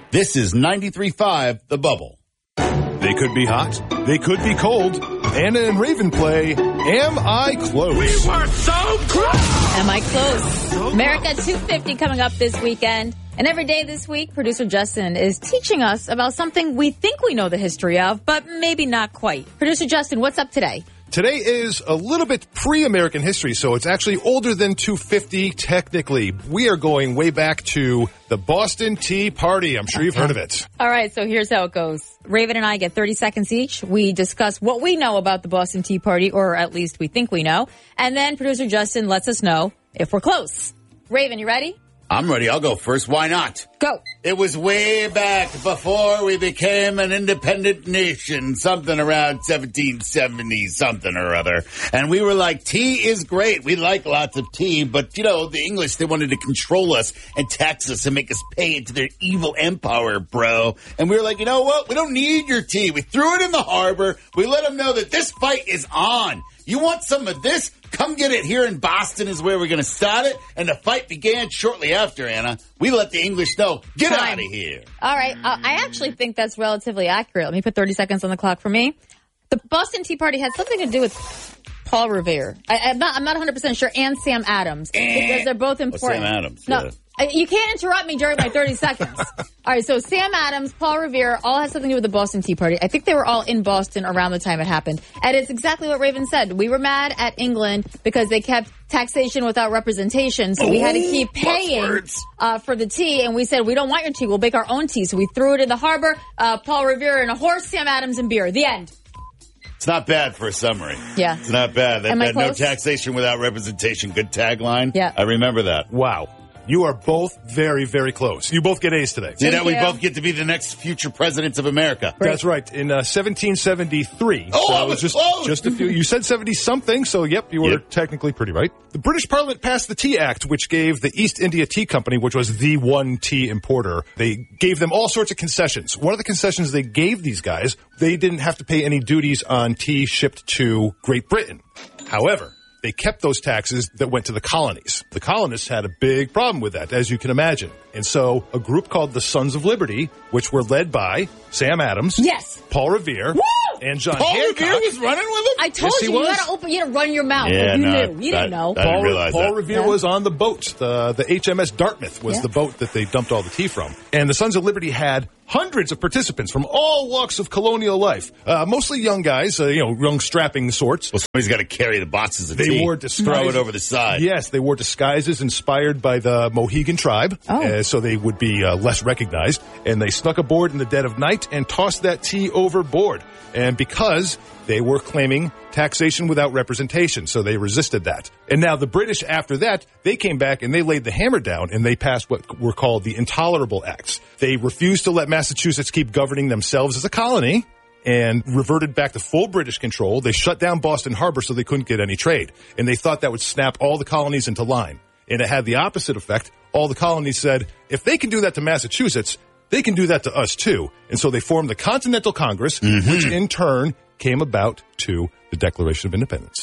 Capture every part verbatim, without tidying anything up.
This is ninety-three point five The Bubble. They could be hot. They could be cold. Anna and Raven play Am I Close? We were so close! Am I Close? America two fifty coming up this weekend. And every day this week, producer Justin is teaching us about something we think we know the history of, but maybe not quite. Producer Justin, what's up today? Today is a little bit pre-American history, so it's actually older than two fifty technically. We are going way back to the Boston Tea Party. I'm sure you've heard of it. All right, so here's how it goes. Raven and I get thirty seconds each. We discuss what we know about the Boston Tea Party, or at least we think we know. And then producer Justin lets us know if we're close. Raven, you ready? I'm ready. I'll go first. Why not? Go. It was way back before we became an independent nation, something around seventeen seventy, something or other. And we were like, tea is great. We like lots of tea. But, you know, the English, they wanted to control us and tax us and make us pay into their evil empire, bro. And we were like, you know what? We don't need your tea. We threw it in the harbor. We let them know that this fight is on. You want some of this? Come get it. Here in Boston is where we're going to start it. And the fight began shortly after, Anna. We let the English know, get Time. out of here. All right. Uh, I actually think that's relatively accurate. Let me put thirty seconds on the clock for me. The Boston Tea Party had something to do with Paul Revere. I, I'm not I'm not one hundred percent sure. And Sam Adams. Because they're both important. Well, Sam Adams. No. Yeah. You can't interrupt me during my thirty seconds. All right, so Sam Adams, Paul Revere, all has something to do with the Boston Tea Party. I think they were all in Boston around the time it happened. And it's exactly what Raven said. We were mad at England because they kept taxation without representation, so we had to keep paying uh, for the tea. And we said, we don't want your tea. We'll make our own tea. So we threw it in the harbor. Uh, Paul Revere and a horse, Sam Adams and beer. The end. It's not bad for a summary. Yeah. It's not bad. That, Am I that no close? taxation without representation. Good tagline. Yeah. I remember that. Wow. You are both very, very close. You both get A's today. See that? Thank We you. both get to be the next future presidents of America. That's right. In uh, seventeen seventy-three. Oh, so I was just, close. just a few. You said seventy-something, so yep, you were Yep. technically pretty right. The British Parliament passed the Tea Act, which gave the East India Tea Company, which was the one tea importer, they gave them all sorts of concessions. One of the concessions they gave these guys, they didn't have to pay any duties on tea shipped to Great Britain. However, they kept those taxes that went to the colonies. The colonists had a big problem with that, as you can imagine. And so a group called the Sons of Liberty, which were led by Sam Adams, Yes. Paul Revere, Woo! and John Paul Hancock. Revere was running with him? I told Yes, he you, you was. gotta open, you gotta run your mouth. Yeah, like you no, knew. You I- didn't know. I didn't Paul, realize Paul that. Revere Yeah. was on the boat. The, the H M S Dartmouth was Yeah. the boat that they dumped all the tea from. And the Sons of Liberty had hundreds of participants from all walks of colonial life. Uh, mostly young guys, uh, you know, young strapping sorts. Well, somebody's got to carry the boxes of They tea. wore disguises. Throw it over the side. Yes, they wore disguises inspired by the Mohegan tribe, Oh. uh, so they would be uh, less recognized. And they snuck aboard in the dead of night and tossed that tea overboard. And because they were claiming taxation without representation, so they resisted that. And now the British, after that, they came back and they laid the hammer down and they passed what were called the Intolerable Acts. They refused to let Massachusetts keep governing themselves as a colony and reverted back to full British control. They shut down Boston Harbor so they couldn't get any trade. And they thought that would snap all the colonies into line. And it had the opposite effect. All the colonies said, if they can do that to Massachusetts, they can do that to us too. And so they formed the Continental Congress, Mm-hmm. which in turn came about to the Declaration of Independence.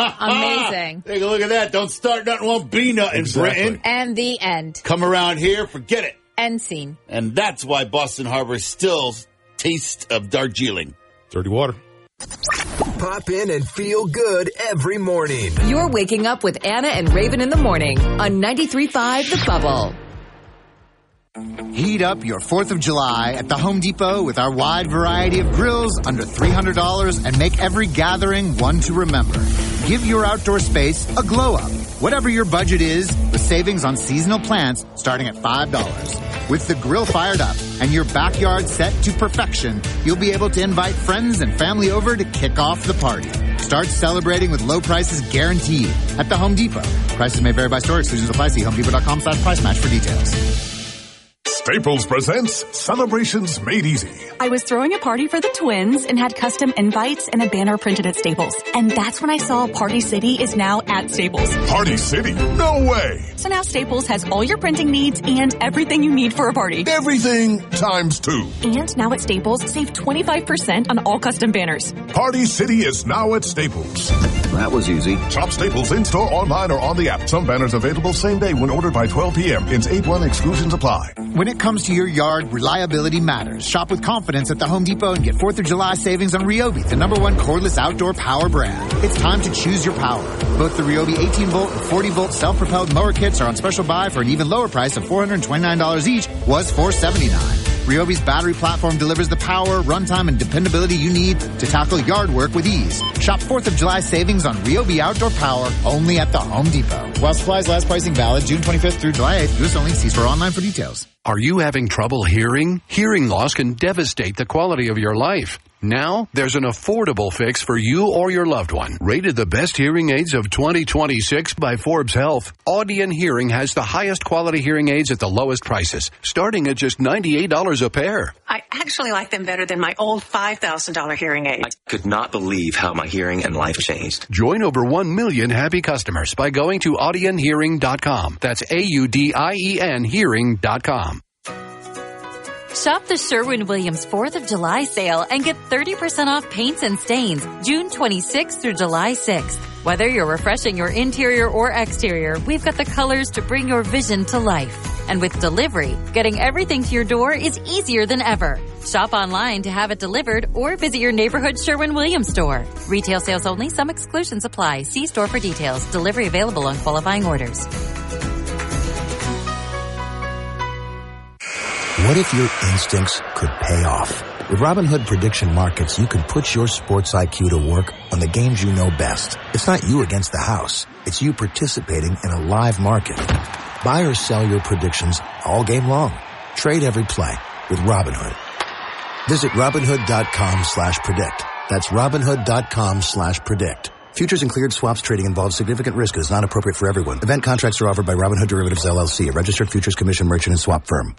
Amazing. Take a look at that. Don't start nothing, won't be nothing, Exactly. Britain. And the end. Come around here, forget it. End scene. And that's why Boston Harbor still tastes of Darjeeling. Dirty water. Pop in and feel good every morning. You're waking up with Anna and Raven in the morning on ninety-three point five The Bubble. Heat up your fourth of July at the Home Depot with our wide variety of grills under three hundred dollars and make every gathering one to remember. Give your outdoor space a glow up. Whatever your budget is, with savings on seasonal plants starting at five dollars. With the grill fired up and your backyard set to perfection, you'll be able to invite friends and family over to kick off the party. Start celebrating with low prices guaranteed at the Home Depot. Prices may vary by store. Exclusions apply. See homedepot.com slash price match for details. Staples presents Celebrations Made Easy. I was throwing a party for the twins and had custom invites and a banner printed at Staples. And that's when I saw Party City is now at Staples. Party City? No way. So now Staples has all your printing needs and everything you need for a party. Everything times two. And now at Staples, save twenty-five percent on all custom banners. Party City is now at Staples. That was easy. Shop Staples in-store, online, or on the app. Some banners available same day when ordered by twelve p.m. Pins eight one exclusions apply. When it comes to your yard, reliability matters. Shop with confidence at the Home Depot and get fourth of July savings on Ryobi, the number one cordless outdoor power brand. It's time to choose your power. Both the Ryobi eighteen volt and forty volt self-propelled mower kits are on special buy for an even lower price of four hundred twenty-nine dollars each, was four hundred seventy-nine dollars. Ryobi's battery platform delivers the power, runtime, and dependability you need to tackle yard work with ease. Shop fourth of July savings on Ryobi outdoor power only at the Home Depot. While supplies last, pricing valid June twenty-fifth through July eighth. U S only. See store online for details. Are you having trouble hearing? Hearing loss can devastate the quality of your life. Now, there's an affordable fix for you or your loved one. Rated the best hearing aids of twenty twenty-six by Forbes Health, Audion Hearing has the highest quality hearing aids at the lowest prices, starting at just ninety-eight dollars a pair. I actually like them better than my old five thousand dollars hearing aid. I could not believe how my hearing and life changed. Join over one million happy customers by going to audion hearing dot com. That's A U D I E N hearing dot com. Shop the Sherwin-Williams fourth of July sale and get thirty percent off paints and stains June twenty-sixth through July sixth. Whether you're refreshing your interior or exterior, we've got the colors to bring your vision to life. And with delivery, getting everything to your door is easier than ever. Shop online to have it delivered or visit your neighborhood Sherwin-Williams store. Retail sales only. Some exclusions apply. See store for details. Delivery available on qualifying orders. What if your instincts could pay off? With Robinhood Prediction Markets, you can put your sports I Q to work on the games you know best. It's not you against the house. It's you participating in a live market. Buy or sell your predictions all game long. Trade every play with Robinhood. Visit Robinhood.com slash predict. That's Robinhood.com slash predict. Futures and cleared swaps trading involves significant risk and is not appropriate for everyone. Event contracts are offered by Robinhood Derivatives, L L C, a registered futures commission merchant and swap firm.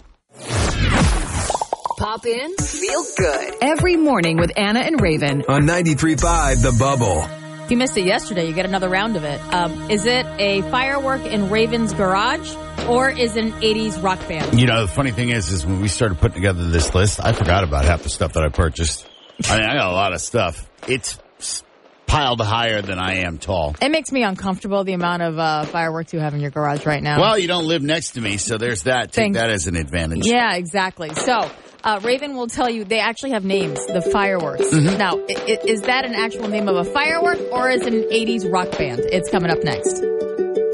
Pop in, feel good. Every morning with Anna and Raven. On ninety-three point five The Bubble. If you missed it yesterday, you get another round of it. Um, is it a firework in Raven's garage, or is it an eighties rock band? You know, the funny thing is, is when we started putting together this list, I forgot about half the stuff that I purchased. I mean, I got a lot of stuff. It's piled higher than I am tall. It makes me uncomfortable, the amount of uh, fireworks you have in your garage right now. Well, you don't live next to me, so there's that. Take Thanks. that as an advantage. Yeah, exactly. So, uh, Raven will tell you they actually have names, the fireworks. Mm-hmm. Now, i- i- is that an actual name of a firework, or is it an eighties rock band? It's coming up next.